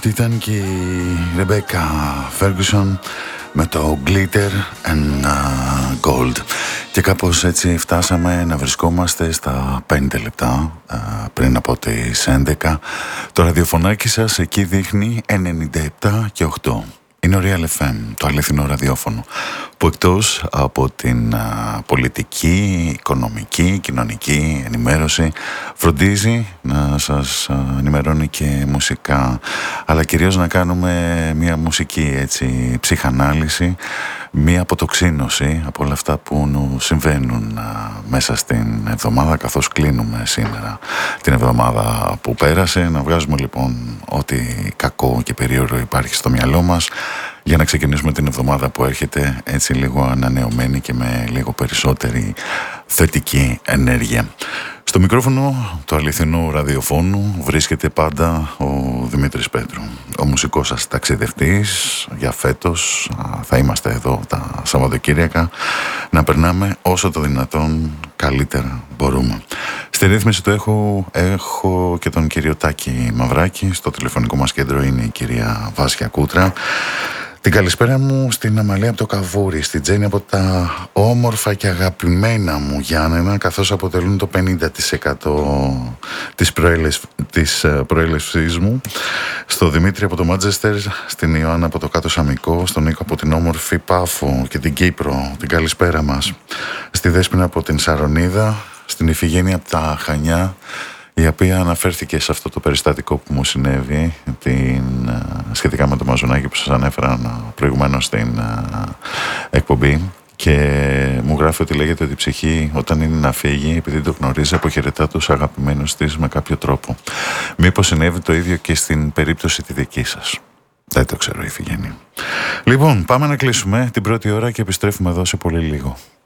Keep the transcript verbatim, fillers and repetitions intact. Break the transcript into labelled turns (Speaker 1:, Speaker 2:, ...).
Speaker 1: Αυτή ήταν και η Ρεμπέκα Φέργκουσον με το Glitter and Gold. Και κάπως έτσι φτάσαμε να βρισκόμαστε στα πέντε λεπτά πριν από τις έντεκα. Το ραδιοφωνάκι σας εκεί δείχνει ενενήντα επτά και οκτώ. Είναι ο Real εφ εμ, το αληθινό ραδιόφωνο, που εκτός από την α, πολιτική, οικονομική, κοινωνική ενημέρωση φροντίζει να σας α, ενημερώνει και μουσικά, αλλά κυρίως να κάνουμε μια μουσική έτσι, ψυχανάλυση, μια αποτοξίνωση από όλα αυτά που συμβαίνουν α, μέσα στην εβδομάδα, καθώς κλείνουμε σήμερα την εβδομάδα που πέρασε. Να βγάζουμε λοιπόν ό,τι κακό και περίεργο υπάρχει στο μυαλό μας, για να ξεκινήσουμε την εβδομάδα που έρχεται έτσι λίγο ανανεωμένη και με λίγο περισσότερη θετική ενέργεια. Στο μικρόφωνο του αληθινού ραδιοφώνου βρίσκεται πάντα ο Δημήτρης Πέτρου, ο μουσικός σας ταξιδευτής. Για φέτος θα είμαστε εδώ τα Σαββατοκύριακα να περνάμε όσο το δυνατόν καλύτερα μπορούμε. Στη ρύθμιση του έχω, έχω και τον κύριο Τάκη Μαυράκη. Στο τηλεφωνικό μας κέντρο είναι η κυρία Βάσια Κούτρα. Την καλησπέρα μου στην Αμαλία από το Καβούρι, στην Τζέννη από τα όμορφα και αγαπημένα μου Γιάννενα, καθώς αποτελούν το πενήντα τοις εκατό της, προέλευ... της προέλευσής μου, στο Δημήτρη από το Μάντζεστερ, στην Ιωάννα από το Κάτω Σαμικό, στον Νίκο από την όμορφη Πάφο και την Κύπρο, την καλησπέρα μας, στη Δέσποινα από την Σαρονίδα, στην Ιφηγένεια από τα Χανιά, η οποία αναφέρθηκε σε αυτό το περιστατικό που μου συνέβη την, σχετικά με το μαζονάκι που σας ανέφερα προηγουμένως στην εκπομπή, και μου γράφει ότι λέγεται ότι η ψυχή όταν είναι να φύγει, επειδή το γνωρίζει, αποχαιρετά τους αγαπημένους της με κάποιο τρόπο. Μήπως συνέβη το ίδιο και στην περίπτωση τη δική σας? Δεν το ξέρω, Ιφηγένεια. Λοιπόν, πάμε να κλείσουμε την πρώτη ώρα και επιστρέφουμε εδώ σε πολύ λίγο.